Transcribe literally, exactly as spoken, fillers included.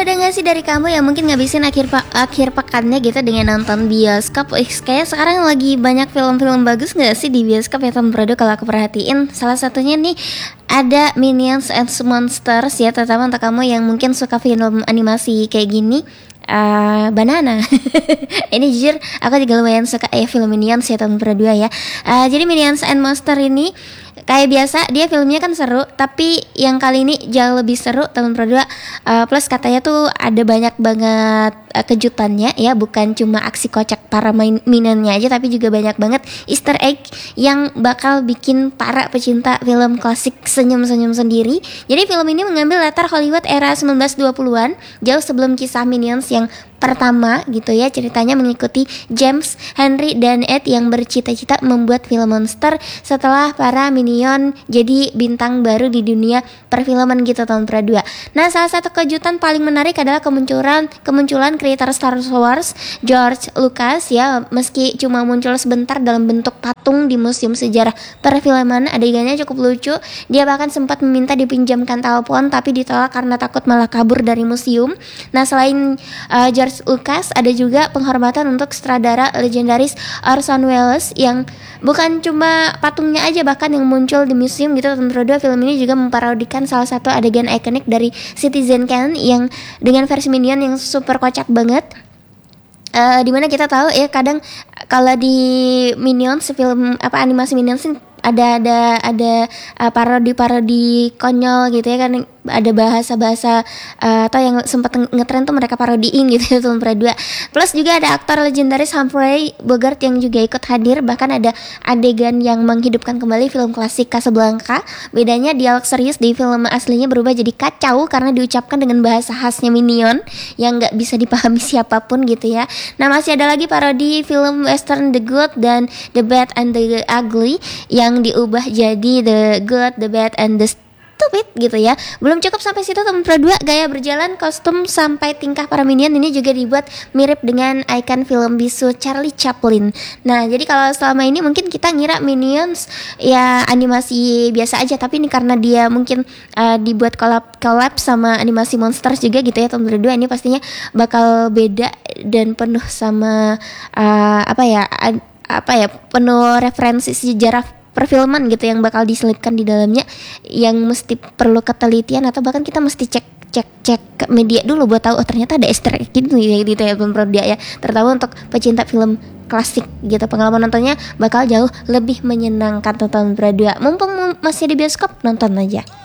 ada gak sih dari kamu yang mungkin ngabisin akhir pa- akhir pekannya gitu dengan nonton bioskop? Eh, kayak sekarang lagi banyak film-film bagus gak sih di bioskop ya Tom Brodo? Kalau aku perhatiin salah satunya nih ada Minions and Monsters ya, terutama untuk kamu yang mungkin suka film animasi kayak gini. Uh, banana. Ini jujur aku juga lumayan suka ya film Minions ya tahun berdua ya. Uh, jadi Minions and Monster ini kayak biasa dia filmnya kan seru, tapi yang kali ini jauh lebih seru tahun berdua. Uh, plus katanya tuh ada banyak banget uh, kejutannya ya, bukan cuma aksi kocak para main minionnya aja, tapi juga banyak banget Easter egg yang bakal bikin para pecinta film klasik senyum-senyum sendiri. Jadi film ini mengambil latar Hollywood era sembilan belas dua puluhan, jauh sebelum kisah Minions yang pertama gitu ya. Ceritanya mengikuti James, Henry, dan Ed yang bercita-cita membuat film monster setelah para Minion jadi bintang baru di dunia perfilman gitu tahun dua. Nah, salah satu kejutan paling menarik adalah kemunculan kemunculan kreator Star Wars George Lucas ya. Meski cuma muncul sebentar dalam bentuk patung di museum sejarah perfilman, adegannya cukup lucu. Dia bahkan sempat meminta dipinjamkan telepon tapi ditolak karena takut malah kabur dari museum. Nah, selain uh, George Lucas, ada juga penghormatan untuk sutradara legendaris Orson Welles yang bukan cuma patungnya aja bahkan yang muncul di museum gitu. Tentu dua film ini juga memparodikan salah satu adegan ikonik dari Citizen Kane yang dengan versi Minion yang super kocak banget. Uh, dimana kita tahu ya kadang kalau di Minions film apa animasi Minions ada ada ada uh, parodi-parodi konyol gitu ya kan, ada bahasa-bahasa uh, atau yang sempat ngetren tuh mereka parodiin gitu ya tahun dua. Plus juga ada aktor legendaris Humphrey Bogart yang juga ikut hadir, bahkan ada adegan yang menghidupkan kembali film klasik Casablanca. Bedanya dialog serius di film aslinya berubah jadi kacau karena diucapkan dengan bahasa khasnya Minion yang nggak bisa dipahami siapapun gitu ya. Nah, masih ada lagi parodi film western The Good dan The Bad and the Ugly yang diubah jadi The Good, The Bad, and The Stupid gitu ya. Belum cukup sampai situ teman dua, gaya berjalan, kostum, sampai tingkah para Minion ini juga dibuat mirip dengan ikon film bisu Charlie Chaplin. Nah, jadi kalau selama ini mungkin kita ngira Minions ya animasi biasa aja, tapi ini karena dia mungkin uh, dibuat collab collab sama animasi Monsters juga gitu ya tahun dua, ini pastinya bakal beda dan penuh sama uh, apa ya ad, apa ya penuh referensi sejarah perfilman gitu yang bakal diselipkan di dalamnya, yang mesti perlu ketelitian atau bahkan kita mesti cek cek cek ke media dulu buat tahu oh ternyata ada easter egg gitu ya gitu ya film dia ya, terutama untuk pecinta film klasik gitu. Pengalaman nontonnya bakal jauh lebih menyenangkan tahun dua. Mumpung masih di bioskop, nonton aja.